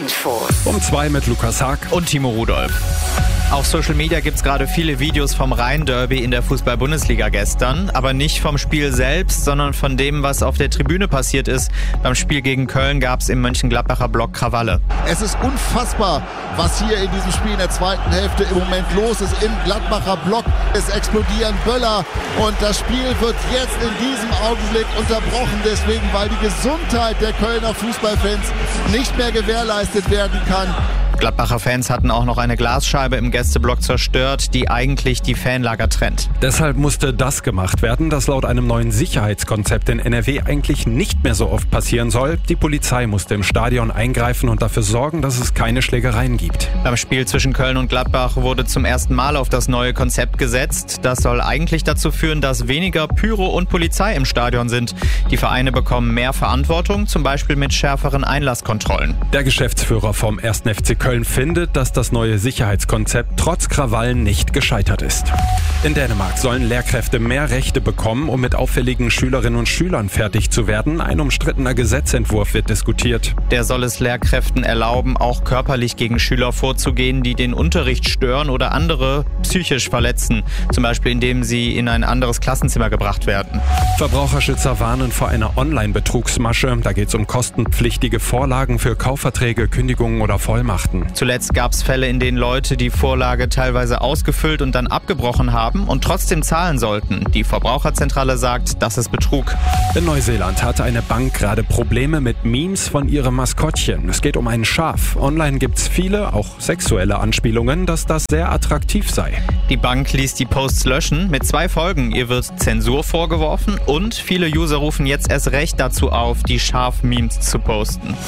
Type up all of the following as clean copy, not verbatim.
Info. Um 2 mit Lukas Haag und Timo Rudolph. Auf Social Media gibt es gerade viele Videos vom Rhein-Derby in der Fußball-Bundesliga gestern. Aber nicht vom Spiel selbst, sondern von dem, was auf der Tribüne passiert ist. Beim Spiel gegen Köln gab es im Mönchengladbacher Block Krawalle. Es ist unfassbar, was hier in diesem Spiel in der zweiten Hälfte im Moment los ist. Im Gladbacher Block, es explodieren Böller und das Spiel wird jetzt in diesem Augenblick unterbrochen. Deswegen, weil die Gesundheit der Kölner Fußballfans nicht mehr gewährleistet werden kann. Gladbacher Fans hatten auch noch eine Glasscheibe im Gästeblock zerstört, die eigentlich die Fanlager trennt. Deshalb musste das gemacht werden, das laut einem neuen Sicherheitskonzept in NRW eigentlich nicht mehr so oft passieren soll. Die Polizei musste im Stadion eingreifen und dafür sorgen, dass es keine Schlägereien gibt. Beim Spiel zwischen Köln und Gladbach wurde zum ersten Mal auf das neue Konzept gesetzt. Das soll eigentlich dazu führen, dass weniger Pyro und Polizei im Stadion sind. Die Vereine bekommen mehr Verantwortung, zum Beispiel mit schärferen Einlasskontrollen. Der Geschäftsführer vom 1. FC Köln findet, dass das neue Sicherheitskonzept trotz Krawallen nicht gescheitert ist. In Dänemark sollen Lehrkräfte mehr Rechte bekommen, um mit auffälligen Schülerinnen und Schülern fertig zu werden. Ein umstrittener Gesetzentwurf wird diskutiert. Der soll es Lehrkräften erlauben, auch körperlich gegen Schüler vorzugehen, die den Unterricht stören oder andere psychisch verletzen. Zum Beispiel indem sie in ein anderes Klassenzimmer gebracht werden. Verbraucherschützer warnen vor einer Online-Betrugsmasche. Da geht es um kostenpflichtige Vorlagen für Kaufverträge, Kündigungen oder Vollmachten. Zuletzt gab es Fälle, in denen Leute die Vorlage teilweise ausgefüllt und dann abgebrochen haben und trotzdem zahlen sollten. Die Verbraucherzentrale sagt, das ist Betrug. In Neuseeland hatte eine Bank gerade Probleme mit Memes von ihrem Maskottchen. Es geht um ein Schaf. Online gibt's viele, auch sexuelle Anspielungen, dass das sehr attraktiv sei. Die Bank ließ die Posts löschen mit 2 Folgen. Ihr wird Zensur vorgeworfen und viele User rufen jetzt erst recht dazu auf, die Schaf-Memes zu posten. 1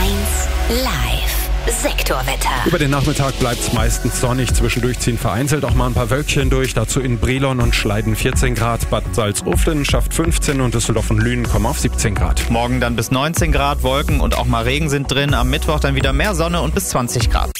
Live. Sektorwetter. Über den Nachmittag bleibt es meistens sonnig. Zwischendurch ziehen vereinzelt auch mal ein paar Wölkchen durch. Dazu in Brilon und Schleiden 14 Grad. Bad Salzuflen schafft 15 und Düsseldorf und Lünen kommen auf 17 Grad. Morgen dann bis 19 Grad. Wolken und auch mal Regen sind drin. Am Mittwoch dann wieder mehr Sonne und bis 20 Grad.